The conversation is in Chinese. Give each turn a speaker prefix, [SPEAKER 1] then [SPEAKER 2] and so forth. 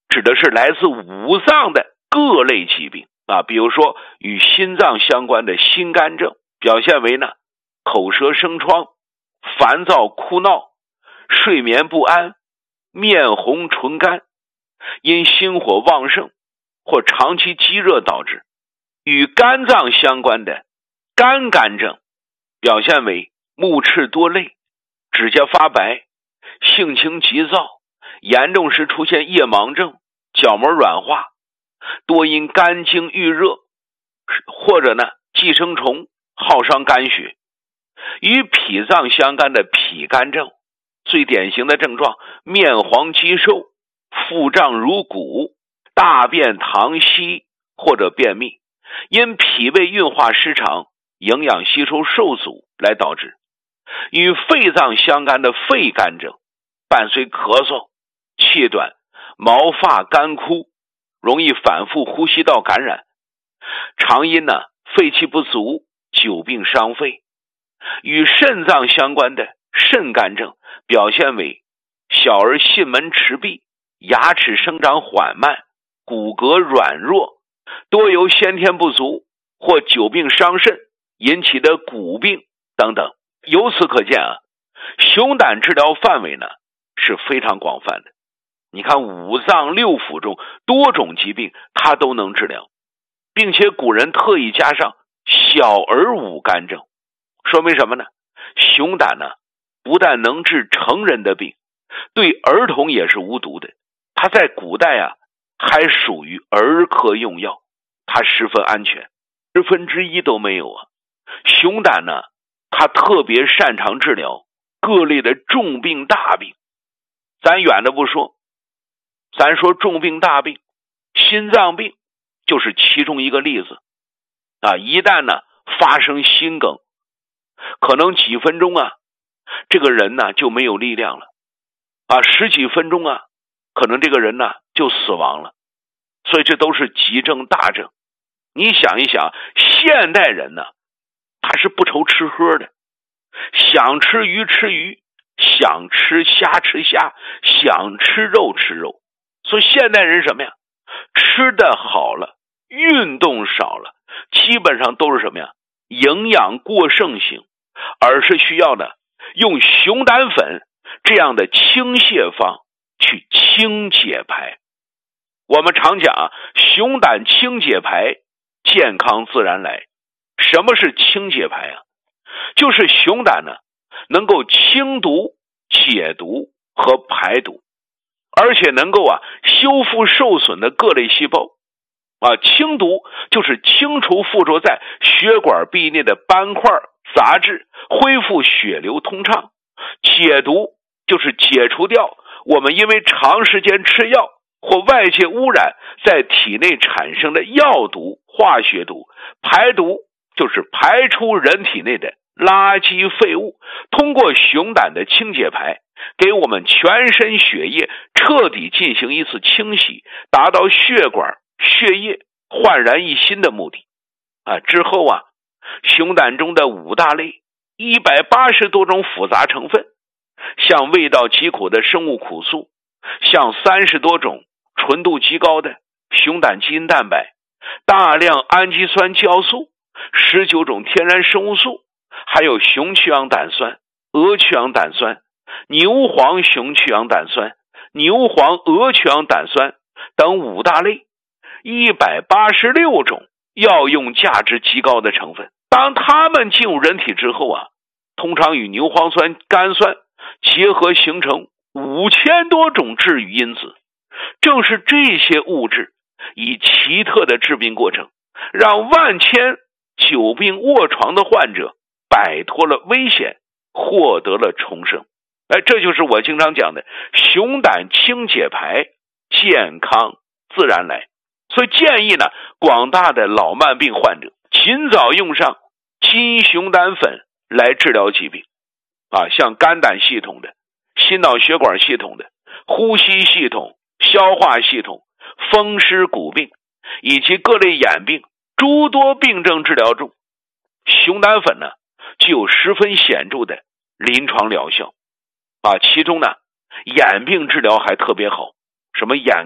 [SPEAKER 1] 指的是来自五脏的各类疾病啊，比如说与心脏相关的心肝症，表现为呢口舌生疮、烦躁哭闹、睡眠不安、面红唇干，因心火旺盛或长期积热导致。与肝脏相关的肝肝症，表现为目赤多泪、指甲发白、性情急躁，严重时出现夜盲症、角膜软化，多因肝经郁热，或者呢寄生虫耗伤肝血。与脾脏相干的脾肝症，最典型的症状面黄肌瘦、腹胀如鼓、大便溏稀或者便秘，因脾胃运化失常、营养吸收受阻来导致。与肺脏相干的肺肝症，伴随咳嗽、气短、毛发干枯，容易反复呼吸道感染，常因肺气不足、久病伤肺。与肾脏相关的肾肝症，表现为小儿囟门迟闭、牙齿生长缓慢、骨骼软弱，多由先天不足或久病伤肾引起的骨病等等。由此可见熊胆治疗范围呢是非常广泛的。你看五脏六腑中多种疾病它都能治疗，并且古人特意加上小儿五肝症，说明什么呢？熊胆呢不但能治成人的病，对儿童也是无毒的。它在古代还属于儿科用药，它十分安全，1%都没有熊胆呢它特别擅长治疗各类的重病大病。咱远的不说，咱说重病大病，心脏病就是其中一个例子一旦呢发生心梗，可能几分钟这个人呢就没有力量了10几分钟可能这个人呢就死亡了。所以这都是急症大症。你想一想，现代人呢他是不愁吃喝的，想吃鱼吃鱼，想吃虾吃虾，想吃肉吃肉。所以现代人什么呀？吃的好了，运动少了，基本上都是什么呀？营养过剩型，而是需要的用熊胆粉这样的清泻方去清解排。我们常讲熊胆清解排，健康自然来。什么是清解排就是熊胆呢能够清毒、解毒和排毒，而且能够修复受损的各类细胞清毒就是清除附着在血管壁内的斑块、杂质，恢复血流通畅。解毒就是解除掉我们因为长时间吃药或外界污染在体内产生的药毒、化学毒。排毒就是排出人体内的垃圾废物，通过熊胆的清解排，给我们全身血液彻底进行一次清洗，达到血管、血液焕然一新的目的之后熊胆中的五大类180多种复杂成分，像味道极苦的生物苦素，像30多种纯度极高的熊胆基因蛋白，大量氨基酸酵素，19种天然生物素，还有雄去氧胆酸、鹅去氧胆酸、牛黄雄去氧胆酸、牛黄鹅去氧胆酸等五大类186种药用价值极高的成分。当它们进入人体之后通常与牛磺酸、甘酸结合，形成5000多种治愈因子。正是这些物质以奇特的治病过程，让万千久病卧床的患者摆脱了危险，获得了重生。这就是我经常讲的熊胆清解排，健康自然来。所以建议呢，广大的老慢病患者尽早用上金熊胆粉来治疗疾病像肝胆系统的、心脑血管系统的、呼吸系统、消化系统、风湿骨病以及各类眼病诸多病症治疗中，熊胆粉呢具有十分显著的临床疗效其中呢眼病治疗还特别好，什么眼